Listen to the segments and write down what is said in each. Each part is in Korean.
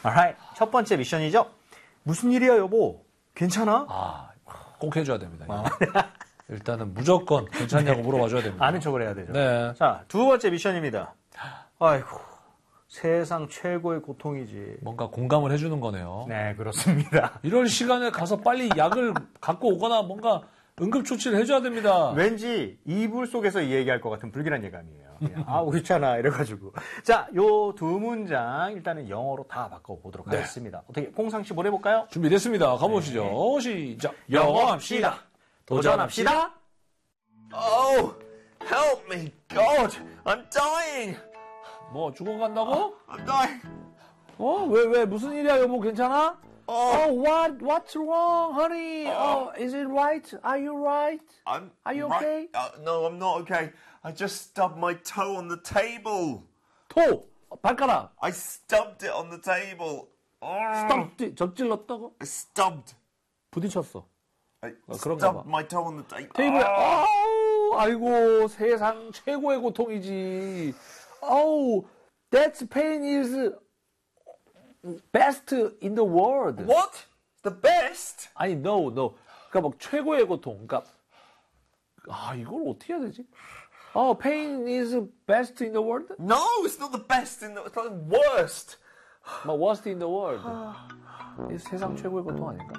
Alright. 첫 번째 미션이죠. 무슨 일이야, 여보? 괜찮아? 꼭 해줘야 됩니다. 일단은 무조건 괜찮냐고 물어봐줘야 됩니다. 아는 척을 해야 되죠. 네. 자, 두 번째 미션입니다. 아이고, 세상 최고의 고통이지. 뭔가 공감을 해주는 거네요. 네, 그렇습니다. 이럴 시간에 가서 빨리 약을 갖고 오거나 뭔가 응급조치를 해줘야 됩니다. 왠지 이불 속에서 이 얘기할 것 같은 불길한 예감이에요. 귀찮아 이래가지고. 자, 요 두 문장 일단은 영어로 다 바꿔보도록 하겠습니다. 어떻게 콩상 씨 보내볼까요? 준비됐습니다. 가보시죠. 시작. 영어합시다. 도전합시다. Oh, help me, God! I'm dying! 뭐 죽어간다고? I'm dying! 왜 무슨 일이야 여보 괜찮아? What's wrong, honey? Is it right? Are you right? Are you okay? No, I'm not okay. I just stubbed my toe on the table. 토! 발가락! I stubbed it on the table. 적질렀다고? I stubbed. 부딪혔어. I 그런가 봐. stubbed my toe on the table. 테이블에 아이고 세상 최고의 고통이지. That pain is best in the world. What? The best? 아니 no. 그러니까 막 최고의 고통. 그러니까 이걸 어떻게 해야 되지? Pain is best in the world? No, it's not the best in the... It's like the worst. 막 worst in the world. 이 세상 최고의 고통 아닌가?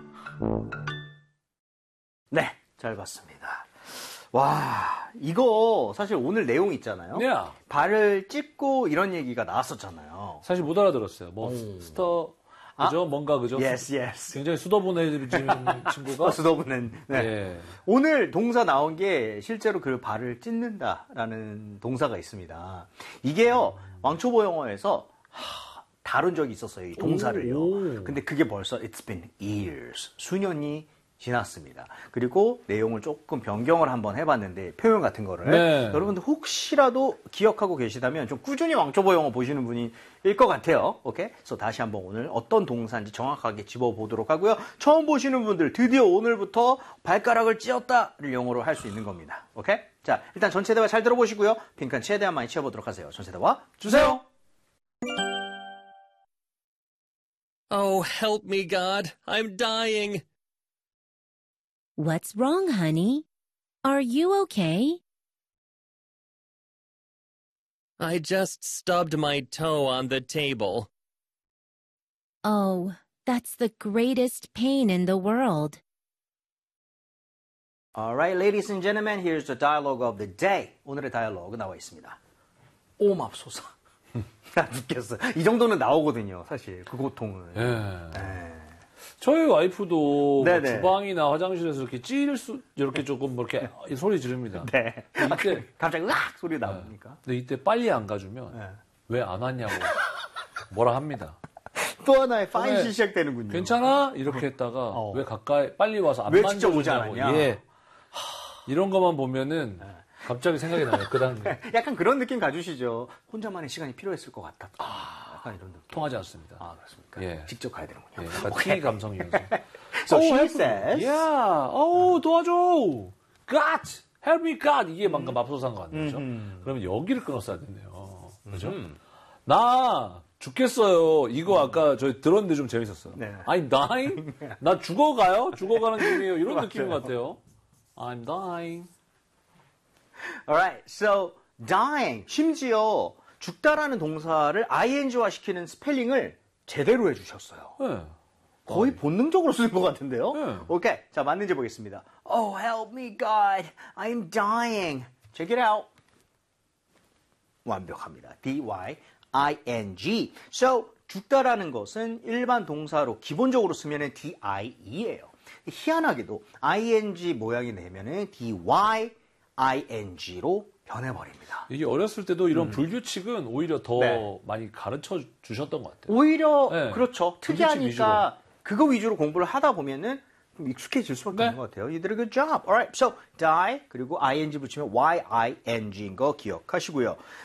네, 잘 봤습니다. 와, 이거 사실 오늘 내용 있잖아요. 네. 발을 찝고 이런 얘기가 나왔었잖아요. 사실 못 알아들었어요. 뭐 그죠? 뭔가 그죠? Yes. 굉장히 수더분해지는 친구가 수더분은. 네. 예. 오늘 동사 나온 게 실제로 그 발을 찢는다라는 동사가 있습니다. 이게요, 왕초보 영어에서 다룬 적이 있었어요, 이 동사를요. 근데 그게 벌써 it's been years, 수년이 지났습니다. 그리고 내용을 조금 변경을 한번 해봤는데 표현 같은 거를 네. 여러분들 혹시라도 기억하고 계시다면 좀 꾸준히 왕초보 영어 보시는 분일 것 같아요. 오케이? 그래서 다시 한번 오늘 어떤 동사인지 정확하게 집어보도록 하고요. 처음 보시는 분들 드디어 오늘부터 발가락을 찧었다를 영어로 할 수 있는 겁니다. 오케이? 자, 일단 전체 대화 잘 들어보시고요. 빈칸 최대한 많이 채워보도록 하세요. 전체 대화 주세요. Oh, help me, God. I'm dying. What's wrong, honey? Are you okay? I just stubbed my toe on the table. Oh, that's the greatest pain in the world. Alright, ladies and gentlemen, here's the dialogue of the day. 오늘의 다이얼로그 나와 있습니다. 오, 맙소사. 나 웃겼어. 이 정도는 나오거든요, 사실. 그 고통은. 네. 저희 와이프도 뭐 주방이나 화장실에서 이렇게 조금 이렇게 소리 지릅니다. 네. 이때 갑자기 으악 소리 나오니까. 근데 이때 빨리 안 가주면 왜 안 왔냐고 뭐라 합니다. 또 하나의 파이시 시작되는군요. 괜찮아? 이렇게 했다가 왜 가까이 빨리 와서 안 왜 직접 오지 만져주냐고. 않았냐? 예. 이런 것만 보면은 갑자기 생각이 나요. 그 다음에 약간 그런 느낌 가주시죠. 혼자만의 시간이 필요했을 것 같다. 약간 이런 느낌. 통하지 않습니다. 그렇습니까? 예. 직접 가야 되는군요. 예, 약간 T 감성이면서. So she says, 도와줘. God, help me, God. 이게 방금 맙소사한 거 아니죠? 그러면 여기를 끊었어야 됐네요. 그죠? 나 죽겠어요. 이거 아까 저희 들었는데 좀 재밌었어요. 네. I'm dying? 나 죽어가요? 죽어가는 중이에요. 이런 느낌 같아요. I'm dying. Alright, so dying. 심지어 죽다라는 동사를 ing화 시키는 스펠링을 제대로 해주셨어요. 네. 거의 본능적으로 쓰는 것 같은데요. 네. 오케이, 자 맞는지 보겠습니다. Oh, help me, God. I'm dying. Check it out. 완벽합니다. D-Y-I-N-G. So, 죽다라는 것은 일반 동사로 기본적으로 쓰면은 D-I-E예요. 희한하게도 ing 모양이 되면은 D-Y-I-N-G로 변해버립니다. 이게 어렸을 때도 이런 불규칙은 오히려 더 많이 가르쳐 주셨던 것 같아요. 오히려 네. 그렇죠. 특이하니까 그거 위주로 공부를 하다 보면은 좀 익숙해질 수밖에 없는 것 같아요. You did a good job. Alright, so die 그리고 ing 붙이면 y-i-ng인 거 기억하시고요.